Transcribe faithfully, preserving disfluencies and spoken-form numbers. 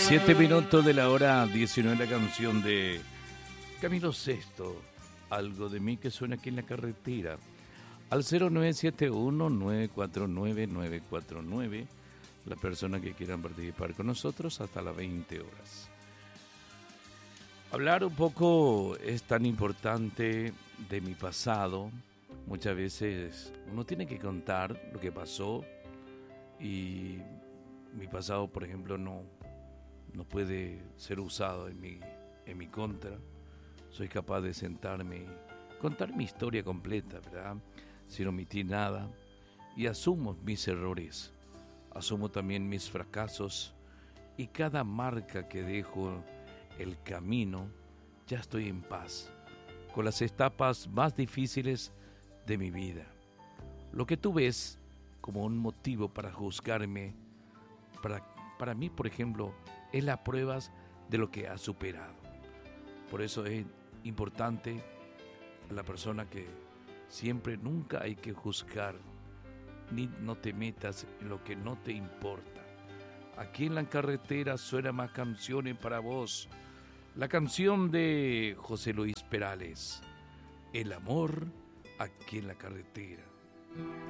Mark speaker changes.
Speaker 1: Siete minutos de la hora diecinueve, la canción de Camilo Sesto, Algo de mí que suena aquí en la carretera. Al cero nueve siete uno, nueve cuatro nueve, nueve cuatro nueve, la persona que quieran participar con nosotros hasta las veinte horas. Hablar un poco es tan importante de mi pasado. Muchas veces uno tiene que contar lo que pasó y mi pasado, por ejemplo, no, no puede ser usado en mi, en mi contra. Soy capaz de sentarme y contar mi historia completa, ¿verdad? Sin omitir nada. Y asumo mis errores, asumo también mis fracasos y cada marca que dejo el camino, ya estoy en paz con las etapas más difíciles de mi vida. Lo que tú ves como un motivo para juzgarme, para, para mí, por ejemplo, es la prueba de lo que has superado. Por eso es importante la persona que siempre, nunca hay que juzgar, ni no te metas en lo que no te importa. Aquí en la carretera suenan más canciones para vos. La canción de José Luis Perales, El amor aquí en la carretera.